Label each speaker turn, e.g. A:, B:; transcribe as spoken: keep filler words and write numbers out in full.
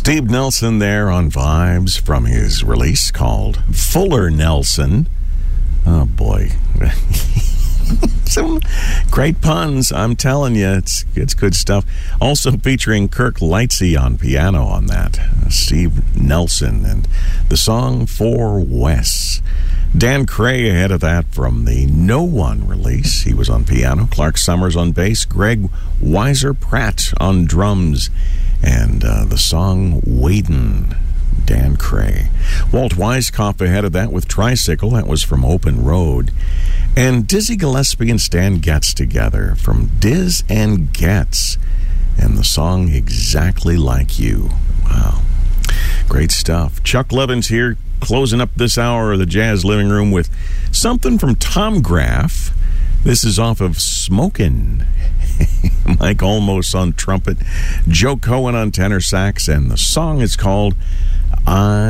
A: Steve Nelson there on Vibes from his release called Fuller Nelson. Oh, boy. Some great puns, I'm telling you. It's, it's good stuff. Also featuring Kirk Lightsey on piano on that. Steve Nelson and the song For Wes. Dan Cray ahead of that from the No One release. He was on piano. Clark Summers on bass. Greg Weiser Pratt on drums. And uh, the song Waden. Dan Cray. Walt Weiskopf ahead of that with Tricycle. That was from Open Road. And Dizzy Gillespie and Stan Getz together from Diz and Getz. And the song Exactly Like You. Wow. Great stuff. Chuck Levins here, closing up this hour of the Jazz Living Room with something from Tom Graff. This is off of Smokin'. Mike Olmos on trumpet, Joe Cohen on tenor sax, and the song is called I